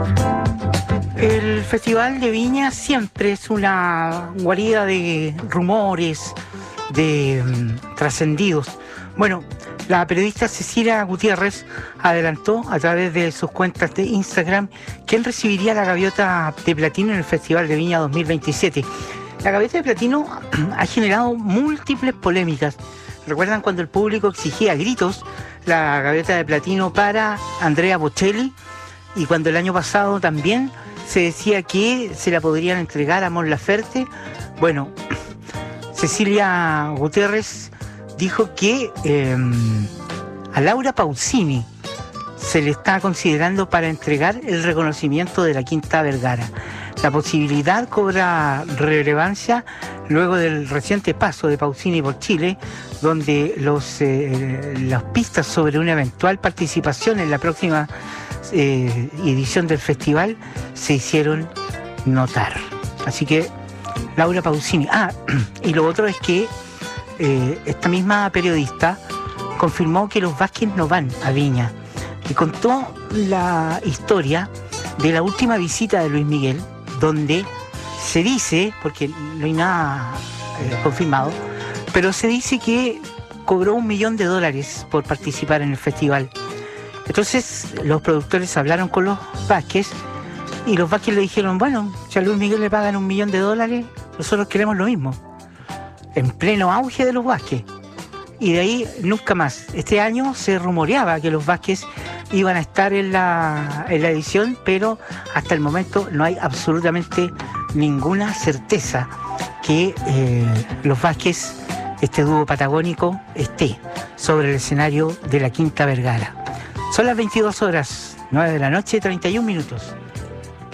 El Festival de Viña siempre es una guarida de rumores, de trascendidos. Bueno, la periodista Cecilia Gutiérrez adelantó a través de sus cuentas de Instagram quién recibiría la gaviota de platino en el Festival de Viña 2027. La gaviota de platino ha generado múltiples polémicas. ¿Recuerdan cuando el público exigía a gritos la gaviota de platino para Andrea Bocelli? Y cuando el año pasado también se decía que se la podrían entregar a Mon Laferte. Bueno, Cecilia Gutiérrez dijo que a Laura Pausini se le está considerando para entregar el reconocimiento de la Quinta Vergara. La posibilidad cobra relevancia luego del reciente paso de Pausini por Chile, donde las pistas sobre una eventual participación en la próxima edición del festival se hicieron notar. Así que Laura Pausini. Y lo otro es que esta misma periodista confirmó que los Vázquez no van a Viña y contó la historia de la última visita de Luis Miguel, donde se dice, porque no hay nada confirmado, pero se dice que cobró $1 millón por participar en el festival. Entonces los productores hablaron con los Vázquez y los Vázquez le dijeron, bueno, si a Luis Miguel le pagan $1 millón, nosotros queremos lo mismo. En pleno auge de los Vázquez. Y de ahí nunca más. Este año se rumoreaba que los Vázquez iban a estar en la edición, pero hasta el momento no hay absolutamente ninguna certeza que los Vázquez, este dúo patagónico, esté sobre el escenario de la Quinta Vergara. Son las 22 horas, 9 de la noche, 31 minutos.